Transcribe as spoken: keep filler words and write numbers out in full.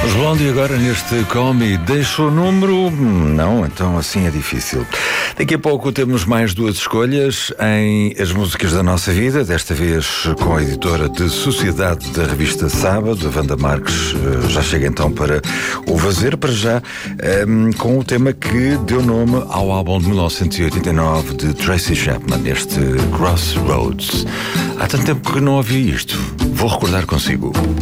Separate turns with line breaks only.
Responde agora neste Come deixa o número. Não, então assim é difícil. Daqui a pouco temos mais duas escolhas em As Músicas da Nossa Vida, desta vez com a editora de Sociedade da revista Sábado, a Wanda Marques. Já chega então para o fazer, para já, um, com o tema que deu nome ao álbum de mil novecentos e oitenta e nove de Tracy Chapman, este Crossroads. Há tanto tempo que não ouvi isto. Vou recordar consigo.